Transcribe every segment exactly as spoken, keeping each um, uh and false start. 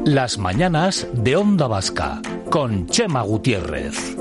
Las mañanas de Onda Vasca, con Chema Gutiérrez.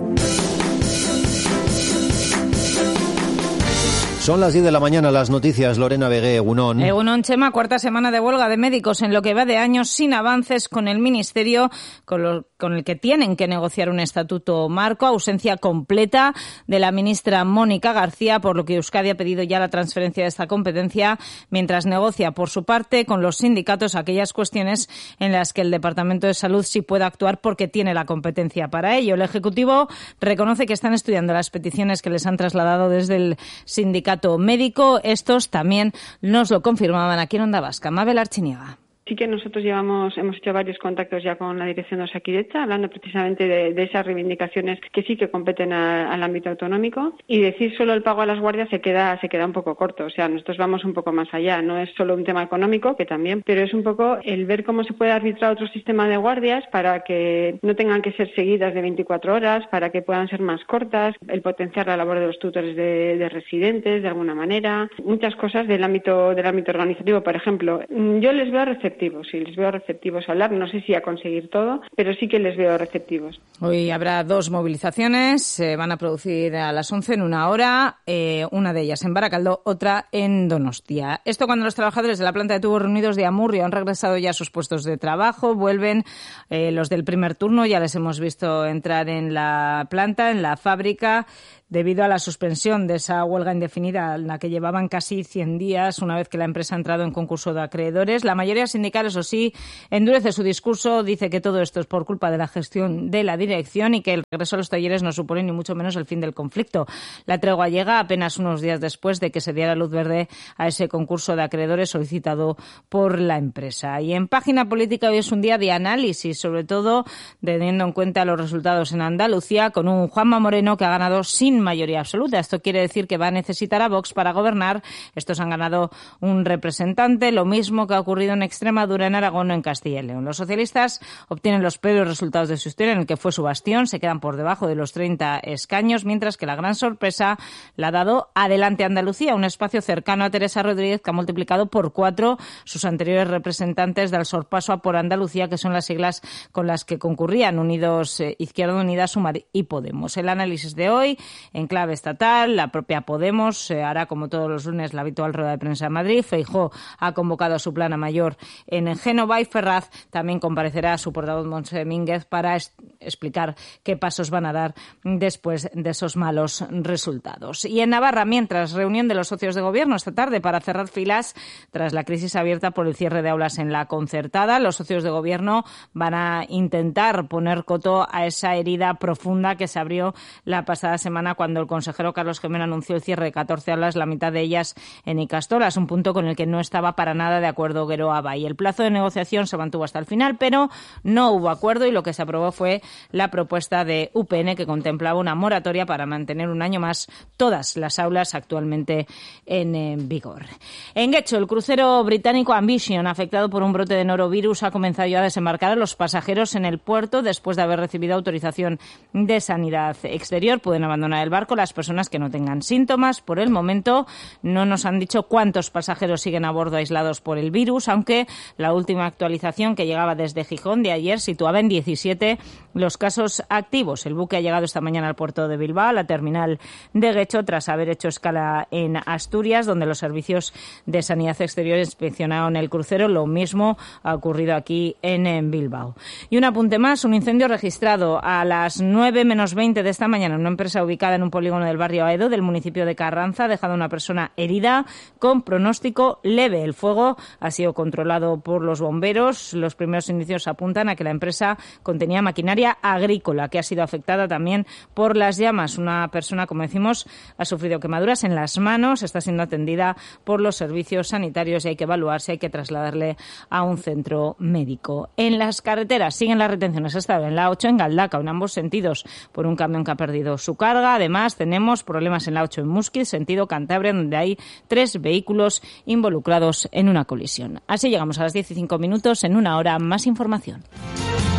Son las diez de la mañana, las noticias. Lorena Vegué, Egunon. Egunon, Chema, cuarta semana de huelga de médicos en lo que va de años sin avances con el Ministerio, con, lo, con el que tienen que negociar un estatuto marco, ausencia completa de la ministra Mónica García, por lo que Euskadi ha pedido ya la transferencia de esta competencia, mientras negocia por su parte con los sindicatos aquellas cuestiones en las que el Departamento de Salud sí puede actuar porque tiene la competencia para ello. El Ejecutivo reconoce que están estudiando las peticiones que les han trasladado desde el sindicato médico. Estos también nos lo confirmaban aquí en Onda Vasca. Mabel Archiniega. Sí que nosotros llevamos, hemos hecho varios contactos ya con la dirección de Osakidetza, hablando precisamente de, de esas reivindicaciones que sí que competen a, al ámbito autonómico, y decir solo el pago a las guardias se queda, se queda un poco corto. O sea, nosotros vamos un poco más allá. No es solo un tema económico, que también, pero es un poco el ver cómo se puede arbitrar otro sistema de guardias para que no tengan que ser seguidas de veinticuatro horas, para que puedan ser más cortas, el potenciar la labor de los tutores de, de residentes de alguna manera, muchas cosas del ámbito, del ámbito organizativo, por ejemplo. Yo les veo receptivos. Sí, les veo receptivos a hablar, no sé si a conseguir todo, pero sí que les veo receptivos. Hoy habrá dos movilizaciones, se van a producir a las once en una hora, eh, una de ellas en Baracaldo, otra en Donostia. Esto cuando los trabajadores de la planta de tubos reunidos de Amurrio han regresado ya a sus puestos de trabajo, vuelven eh, los del primer turno, ya les hemos visto entrar en la planta, en la fábrica, debido a la suspensión de esa huelga indefinida en la que llevaban casi cien días una vez que la empresa ha entrado en concurso de acreedores. La mayoría sindical, eso sí, endurece su discurso, dice que todo esto es por culpa de la gestión de la dirección y que el regreso a los talleres no supone ni mucho menos el fin del conflicto. La tregua llega apenas unos días después de que se diera luz verde a ese concurso de acreedores solicitado por la empresa. Y en página política hoy es un día de análisis, sobre todo teniendo en cuenta los resultados en Andalucía, con un Juanma Moreno que ha ganado sin mayoría absoluta. Esto quiere decir que va a necesitar a Vox para gobernar. Estos han ganado un representante, lo mismo que ha ocurrido en Extremadura, en Aragón o en Castilla y León. Los socialistas obtienen los peores resultados de su historia, en el que fue su bastión, se quedan por debajo de los treinta escaños, mientras que la gran sorpresa la ha dado Adelante Andalucía, un espacio cercano a Teresa Rodríguez que ha multiplicado por cuatro sus anteriores representantes del sorpaso a Por Andalucía, que son las siglas con las que concurrían Unidos, eh, Izquierda Unida, Sumar y Podemos. El análisis de hoy en clave estatal, la propia Podemos eh, hará como todos los lunes la habitual rueda de prensa en Madrid. Feijóo ha convocado a su plana mayor en Génova y Ferraz también comparecerá a su portavoz Montse Mínguez para es- explicar qué pasos van a dar después de esos malos resultados. Y en Navarra, mientras, reunión de los socios de gobierno esta tarde para cerrar filas tras la crisis abierta por el cierre de aulas en la concertada. Los socios de gobierno van a intentar poner coto a esa herida profunda que se abrió la pasada semana cuando el consejero Carlos Gemena anunció el cierre de catorce aulas, la mitad de ellas en Ikastolas, un punto con el que no estaba para nada de acuerdo Gero Abba. Y el plazo de negociación se mantuvo hasta el final, pero no hubo acuerdo y lo que se aprobó fue la propuesta de U P N que contemplaba una moratoria para mantener un año más todas las aulas actualmente en, en vigor. En Getxo, el crucero británico Ambition, afectado por un brote de norovirus, ha comenzado ya a desembarcar a los pasajeros en el puerto después de haber recibido autorización de sanidad exterior. Pueden abandonar el barco las personas que no tengan síntomas. Por el momento no nos han dicho cuántos pasajeros siguen a bordo aislados por el virus, aunque la última actualización que llegaba desde Gijón de ayer situaba en diecisiete los casos activos. El buque ha llegado esta mañana al puerto de Bilbao, a la terminal de Getxo, tras haber hecho escala en Asturias, donde los servicios de sanidad exterior inspeccionaron el crucero. Lo mismo ha ocurrido aquí en, en Bilbao. Y un apunte más, un incendio registrado a las nueve menos veinte de esta mañana en una empresa ubicada en un polígono del barrio Aedo del municipio de Carranza, ha dejado a una persona herida con pronóstico leve. El fuego ha sido controlado por los bomberos. Los primeros indicios apuntan a que la empresa contenía maquinaria agrícola que ha sido afectada también por las llamas. Una persona, como decimos, ha sufrido quemaduras en las manos, está siendo atendida por los servicios sanitarios y hay que evaluar si hay que trasladarle a un centro médico. En las carreteras siguen las retenciones esta vez en la ocho en Galdacao, en ambos sentidos, por un camión que ha perdido su carga. Además, tenemos problemas en la ocho en Muskiz, sentido Cantabria, donde hay tres vehículos involucrados en una colisión. Así llegamos a las diez y cinco minutos. En una hora, más información.